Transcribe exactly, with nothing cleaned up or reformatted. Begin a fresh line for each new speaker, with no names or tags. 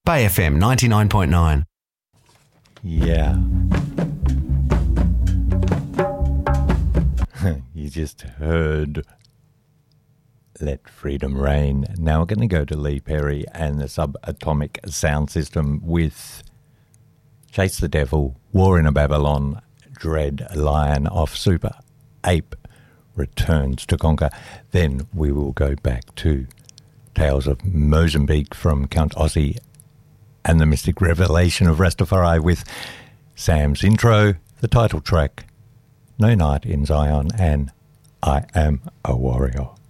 Bay F M ninety-nine point nine.
Yeah. You just heard Let Freedom Reign. Now we're going to go to Lee Perry and the Subatomic Sound System with Chase the Devil, War in a Babylon, Dread Lion off Super Ape Returns to Conquer. Then we will go back to Tales of Mozambique from Count Ossie and the Mystic Revelation of Rastafari with Sam's intro, the title track, No Night in Zion, and I Am a Warrior.